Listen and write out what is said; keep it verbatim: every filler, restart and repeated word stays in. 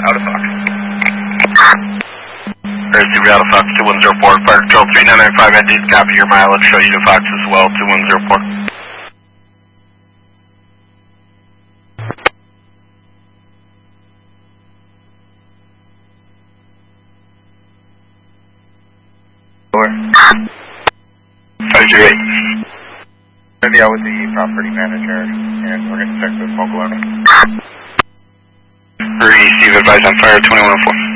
out of Fox. There's Zebra out of Fox two one zero four. Fire Control three nine nine five, I did copy your mileage, show you to Fox as well, two one zero four. five zero eight. Maybe out with the property manager, and we're going to check the mobile owner. Receive advice on fire twenty-one oh four.